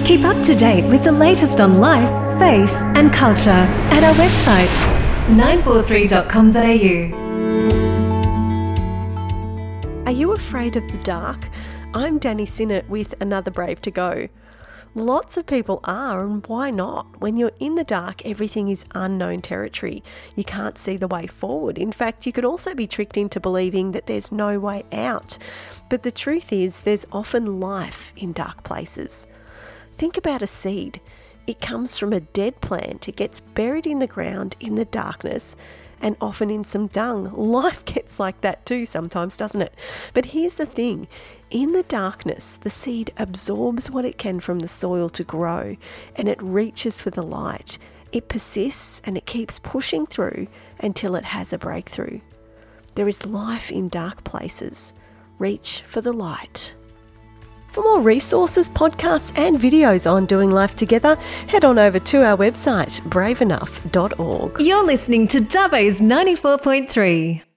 Keep up to date with the latest on life, faith and culture at our website 943.com.au. Are you afraid of the dark? I'm Danny Sinnott with Another Brave to Go. Lots of people are, and why not? When you're in the dark, everything is unknown territory. You can't see the way forward. In fact, you could also be tricked into believing that there's no way out. But the truth is, there's often life in dark places. Think about a seed. It comes from a dead plant. It gets buried in the ground in the darkness and often in some dung. Life gets like that too sometimes, doesn't it? But here's the thing. In the darkness, the seed absorbs what it can from the soil to grow, and it reaches for the light. It persists and it keeps pushing through until it has a breakthrough. There is life in dark places. Reach for the light. For more resources, podcasts and videos on doing life together, head on over to our website, braveenough.org. You're listening to Dubbo's 94.3.